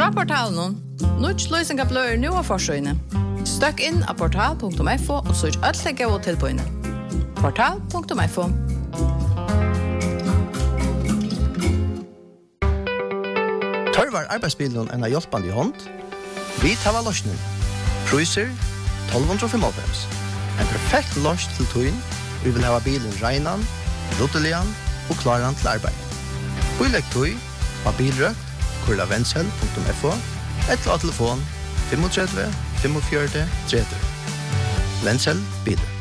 Fra portalen, Nuts løsning av bløyer nå av forsøyene. Støkk inn av portal.fo og søk alt det gode tilbøyene. Portal.fo. Tørvar arbeidsbilen en av hjelpende i hånd. Vi tar løsning. Priser 1295. En perfekt løsning til tøyen. Vi vil ha bilen regnan, ruttelian og klaran til arbeid. Bilegg tøy av bilrøkt, kurlavensel.fo, eller av telefon 35 45 30. Vensel bilen.